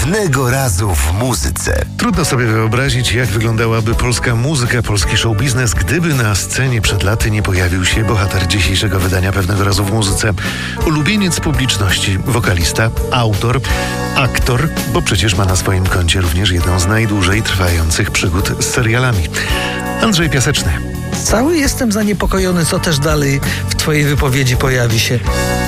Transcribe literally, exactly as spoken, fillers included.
Pewnego razu w muzyce. Trudno sobie wyobrazić, jak wyglądałaby polska muzyka, polski show biznes, gdyby na scenie przed laty nie pojawił się bohater dzisiejszego wydania Pewnego razu w muzyce. Ulubieniec publiczności, wokalista, autor, aktor, bo przecież ma na swoim koncie również jedną z najdłużej trwających przygód z serialami. Andrzej Piaseczny. Cały jestem zaniepokojony, co też dalej w twojej wypowiedzi pojawi się.